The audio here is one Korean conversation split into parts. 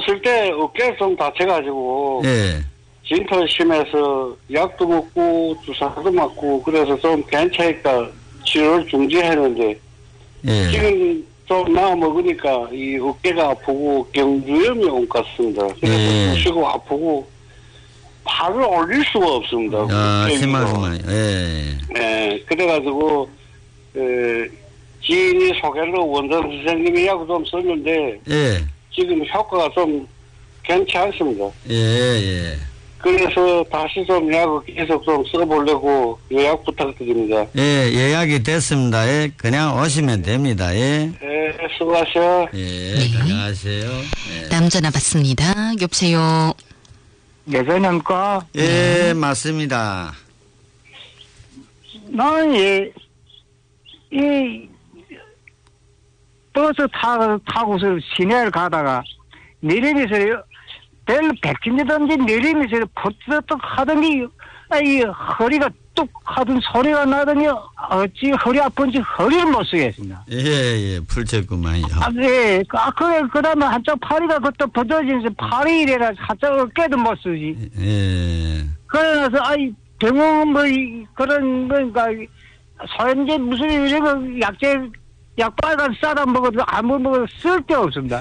있을 때 어깨가 좀 다쳐가지고 예. 진통 심해서 약도 먹고 주사도 맞고 그래서 좀 괜찮으니까 치료를 중지했는데 예. 지금 좀 나아 먹으니까 이 어깨가 아프고 경주염이 온 것 같습니다. 그래서 쑤시고 아프고 팔을 올릴 수가 없습니다. 아, 심하구만. 예. 네, 그래가지고 지인이 소개로 원장 선생님이 약을 좀 썼는데 예. 지금 효과가 좀 괜찮습니다. 예, 예. 그래서 다시 좀 약을 계속 좀 써보려고 예약 부탁드립니다. 예, 예약이 됐습니다. 예, 그냥 오시면 됩니다. 예. 네, 수고하세요. 예, 네. 안녕하세요. 예. 다음 전화 받습니다. 여보세요. 여자님과 예, 맞습니다. 나는 이 버스 타고서 시내를 가다가 내리면서 별로 백진이든지 내리면서 퍼뜩 하더니 이 허리가 뚝 하던 소리가 나더니 어찌 허리 아픈지 허리를 못 쓰겠습니다. 예, 예, 풀쳤구만요. 예. 그 다음에 한쪽 팔이가 그때 벗어지면서 팔이 이래가 한쪽 어깨도 못 쓰지. 예. 그래서 병원 그런 거니까 소염제 무슨 이런 약빨간 싸다 먹어도 아무 먹어도 쓸데 없습니다.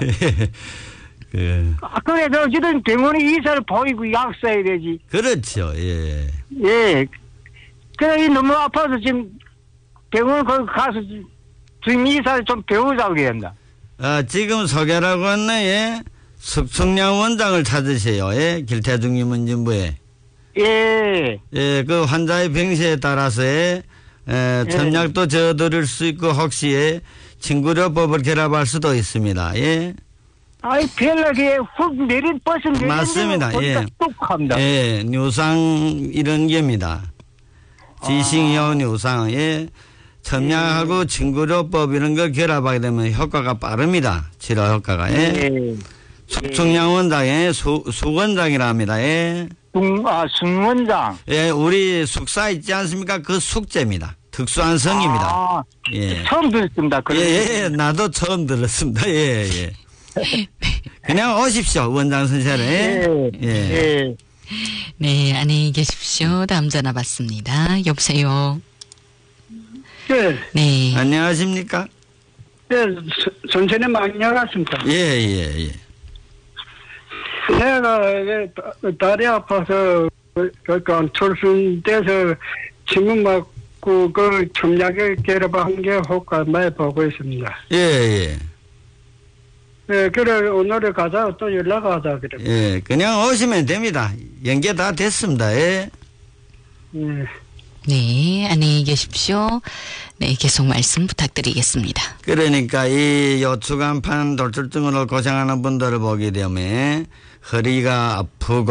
그래서 어쨌든 병원에 의사를 보이고 약 써야 되지. 그렇죠. 예. 예. 그래 너무 아파서 지금 병원 거기 가서 주임 의사를 좀 배우자고 그랬다. 지금 소개라고 했네. 예. 숙성량 원장을 찾으세요. 예. 길태중 문진부에. 예. 예, 그 환자의 병세에 따라서 첨약도 저어드릴 수 있고 혹시 친구료법을 결합할 수도 있습니다. 예. 별나게 훅 내린 버스 내린 맞습니다. 예. 뚝합니다. 예, 뉴상 이런 겁니다. 지싱이요 뉴상. 예. 첨약하고 친구료법 이런 거 결합하게 되면 효과가 빠릅니다. 치료 효과가. 예. 숙성량 원장의 수원장이라 합니다. 예. 승원장. 예, 우리 숙사 있지 않습니까? 그 숙제입니다. 특수한 성입니다. 예. 처음 듣습니다. 예, 나도 처음 들었습니다. 예, 예. 그냥 오십시오, 원장 선생님. 예. 네, 안녕히 계십시오. 다음 전화 받습니다. 여보세요. 네. 네. 안녕하십니까? 네, 선생님 안녕하십니까? 예, 예, 예. 내가 다리 아파서 철순돼서 침을 맞고 그 첨약에 결합한 게 효과 많이 보고 있습니다. 예, 예. 네, 그래 오늘에 가자 또 연락하자 그래. 예, 그냥 오시면 됩니다. 연계 다 됐습니다. 예. 네. 네, 안녕히 계십시오. 네, 계속 말씀 부탁드리겠습니다. 그러니까 이 요추간판 돌출증으로 고생하는 분들을 보게 되면 허리가 아프고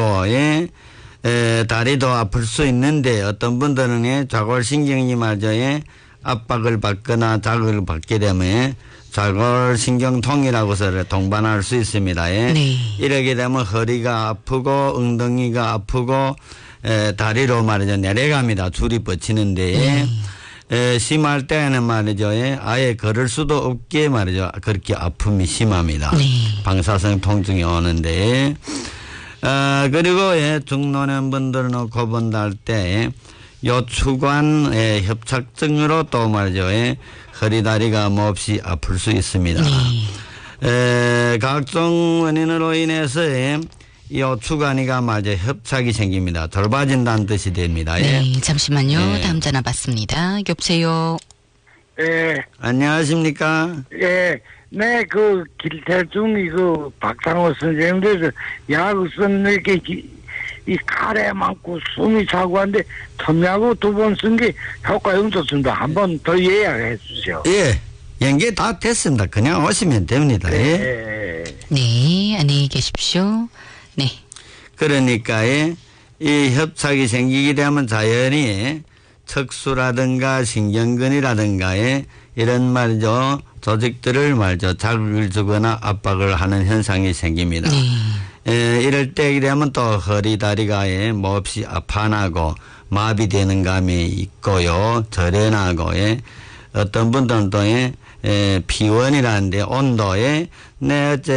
다리도 아플 수 있는데 어떤 분들은 좌골신경이 말이죠. 압박을 받거나 자극을 받게 되면 좌골신경통이라고 해서 동반할 수 있습니다. 네. 이렇게 되면 허리가 아프고 엉덩이가 아프고 다리로 말이죠. 내려갑니다. 줄이 뻗치는데 심할 때는 말이죠. 아예 걸을 수도 없게 말이죠. 그렇게 아픔이 심합니다. 네. 방사성 통증이 오는데 그리고 중노년분들은 고번달 때 요추관 협착증으로 또 말이죠. 허리 다리가 몹시 아플 수 있습니다. 네. 각종 원인으로 인해서 이 요추관이가 말이죠. 협착이 생깁니다. 돌봐진다는 뜻이 됩니다. 네, 잠시만요. 네. 다음 전화 받습니다. 여보세요. 예. 안녕하십니까? 예. 네, 그 길태중이 그 박상호 선생님께서 약을 썼는데 이 칼에 많고 숨이 차고 한데 첨약을 2번 쓴 게 효과 좋습니다. 한 번 더 예약해 주세요. 예. 연계 다 됐습니다. 그냥 오시면 됩니다. 예. 네, 안녕히 계십시오. 네. 그러니까 이 협착이 생기게 되면 자연히 척수라든가 신경근이라든가 이런 말이죠. 조직들을 말이죠. 자극을 주거나 압박을 하는 현상이 생깁니다. 이럴 때 되면 또 허리 다리가 몹시 아파나고 마비되는 감이 있고요. 저련하고 어떤 분들은 또 피원이라는데 온도에